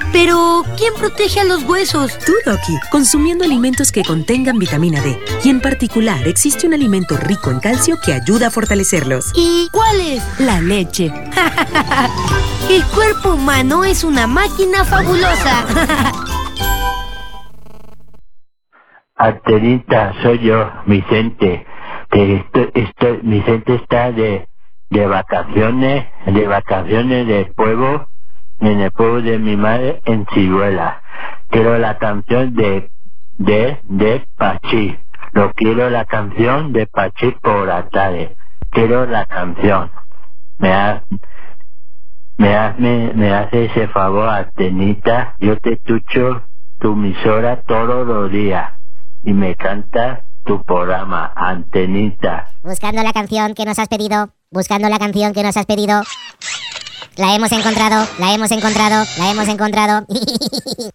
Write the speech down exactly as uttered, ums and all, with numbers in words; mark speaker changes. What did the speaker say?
Speaker 1: Pero, ¿quién protege a los huesos?
Speaker 2: Tú, Doki, consumiendo alimentos que contengan vitamina D. Y en particular, existe un alimento rico en calcio que ayuda a fortalecerlos.
Speaker 1: ¿Y cuál es?
Speaker 2: La leche.
Speaker 1: El cuerpo humano es una máquina fabulosa.
Speaker 3: Antenita, soy yo, Vicente. Que estoy, estoy, Vicente está de, de vacaciones, de vacaciones de pueblo, en el pueblo de mi madre, en Ciruela. Quiero la canción de, de, de Pachí. Lo quiero la canción de Pachí por la tarde. Quiero la canción. Me ha, me ha, me, me hace ese favor, Antenita. Yo te escucho tu emisora todos los días. Y me canta tu programa, Antenita.
Speaker 4: Buscando la canción que nos has pedido, buscando la canción que nos has pedido. La hemos encontrado, la hemos encontrado, la hemos encontrado.